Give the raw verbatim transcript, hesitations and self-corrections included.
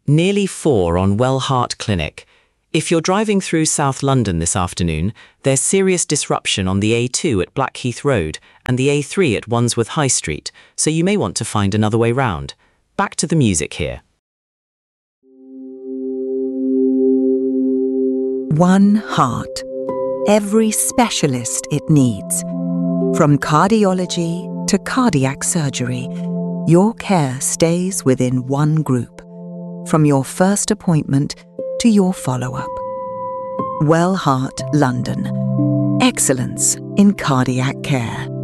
Nearly four on Well Heart Clinic. If you're driving through South London this afternoon, there's serious disruption on the A two at Blackheath Road and the A three at Wandsworth High Street, so you may want to find another way round. Back to the music here. One heart. Every specialist it needs. From cardiology to cardiac surgery, your care stays within one group. From your first appointment to your follow-up. Well Heart London. Excellence in cardiac care.